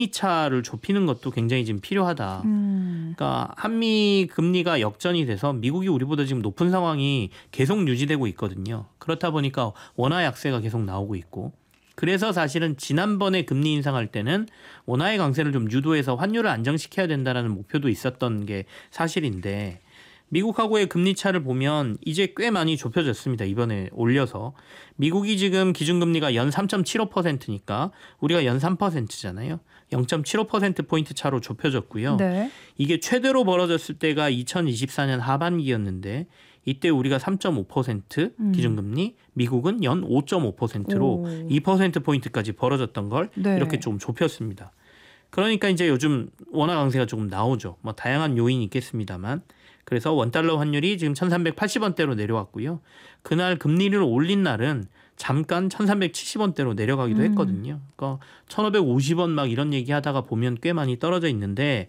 차를 좁히는 것도 굉장히 지금 필요하다. 그러니까 한미 금리가 역전이 돼서 미국이 우리보다 지금 높은 상황이 계속 유지되고 있거든요. 그렇다 보니까 원화 약세가 계속 나오고 있고, 그래서 사실은 지난번에 금리 인상할 때는 원화의 강세를 좀 유도해서 환율을 안정시켜야 된다라는 목표도 있었던 게 사실인데, 미국하고의 금리 차를 보면 이제 꽤 많이 좁혀졌습니다. 이번에 올려서. 미국이 지금 기준금리가 연 3.75%니까 우리가 연 3%잖아요. 0.75%포인트 차로 좁혀졌고요. 네. 이게 최대로 벌어졌을 때가 2024년 하반기였는데 이때 우리가 3.5% 기준금리, 미국은 연 5.5%로 2%포인트까지 벌어졌던 걸 네. 이렇게 좀 좁혔습니다. 그러니까 이제 요즘 원화 강세가 조금 나오죠. 뭐 다양한 요인이 있겠습니다만. 그래서 원달러 환율이 지금 1380원대로 내려왔고요. 그날 금리를 올린 날은 잠깐 1370원대로 내려가기도 했거든요. 그러니까 1550원 막 이런 얘기하다가 보면 꽤 많이 떨어져 있는데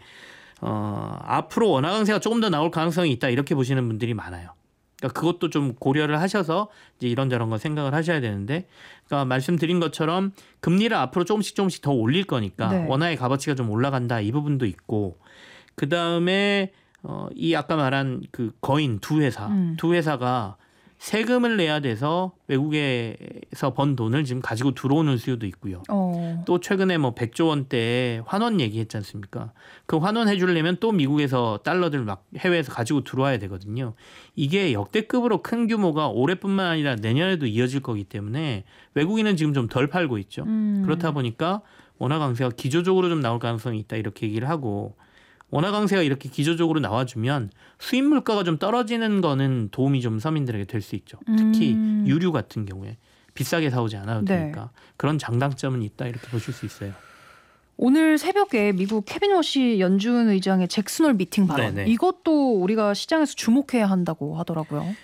앞으로 원화 강세가 조금 더 나올 가능성이 있다 이렇게 보시는 분들이 많아요. 그러니까 그것도 좀 고려를 하셔서 이제 이런저런 거 생각을 하셔야 되는데, 그러니까 말씀드린 것처럼 금리를 앞으로 조금씩 더 올릴 거니까 네. 원화의 값어치가 좀 올라간다 이 부분도 있고, 그 다음에 이 아까 말한 그 거인 두 회사가 세금을 내야 돼서 외국에서 번 돈을 지금 가지고 들어오는 수요도 있고요. 또 최근에 뭐 100조 원대 환원 얘기했지 않습니까? 그 환원 해주려면 또 미국에서 달러들 막 해외에서 가지고 들어와야 되거든요. 이게 역대급으로 큰 규모가 올해뿐만 아니라 내년에도 이어질 거기 때문에 외국인은 지금 좀 덜 팔고 있죠. 그렇다 보니까 원화 강세가 기조적으로 좀 나올 가능성이 있다 이렇게 얘기를 하고, 원화 강세가 이렇게 기조적으로 나와주면 수입 물가가 좀 떨어지는 거는 도움이 좀 서민들에게 될 수 있죠. 특히 유류 같은 경우에 비싸게 사오지 않아도 되니까 그런 장단점은 있다 이렇게 보실 수 있어요. 오늘 새벽에 미국 케빈 워시 연준 의장의 잭슨홀 미팅 발언, 네네. 이것도 우리가 시장에서 주목해야 한다고 하더라고요.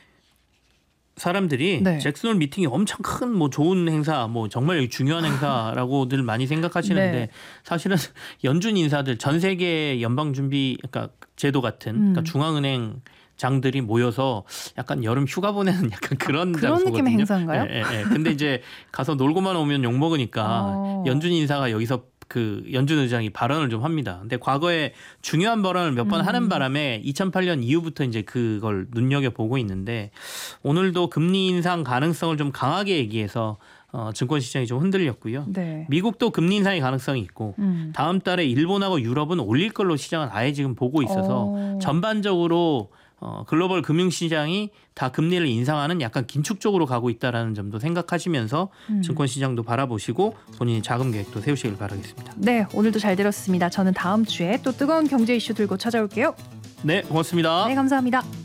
사람들이 잭슨홀 미팅이 엄청 큰 뭐 좋은 행사, 뭐 정말 중요한 행사라고들 많이 생각하시는데 사실은 연준 인사들 전 세계 연방준비 그러니까 제도 같은 그러니까 중앙은행 장들이 모여서 약간 여름 휴가 보내는 약간 그런 장소거든요. 느낌의 행사인가요? 예. 근데 이제 가서 놀고만 오면 욕 먹으니까 연준 인사가 여기서 그 연준 의장이 발언을 좀 합니다. 근데 과거에 중요한 발언을 몇 번 하는 바람에 2008년 이후부터 이제 그걸 눈여겨 보고 있는데, 오늘도 금리 인상 가능성을 좀 강하게 얘기해서 증권 시장이 좀 흔들렸고요. 미국도 금리 인상의 가능성이 있고 다음 달에 일본하고 유럽은 올릴 걸로 시장은 아예 지금 보고 있어서 전반적으로 글로벌 금융시장이 다 금리를 인상하는 약간 긴축 쪽으로 가고 있다는 점도 생각하시면서 증권시장도 바라보시고 본인의 자금 계획도 세우시길 바라겠습니다. 네, 오늘도 잘 들었습니다. 저는 다음 주에 또 뜨거운 경제 이슈 들고 찾아올게요. 네, 고맙습니다. 네, 감사합니다.